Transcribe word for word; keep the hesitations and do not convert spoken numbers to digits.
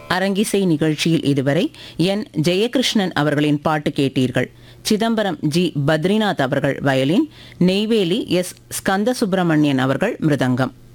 அரங்கிசை நிகழ்ச்சியில் இதுவரை என் ஜெயகிருஷ்ணன் அவர்களின் பாட்டு கேட்டீர்கள். சிதம்பரம் ஜி பத்ரிநாத் அவர்கள் வயலின், நெய்வேலி எஸ் ஸ்கந்த சுப்பிரமணியன் அவர்கள் மிருதங்கம்.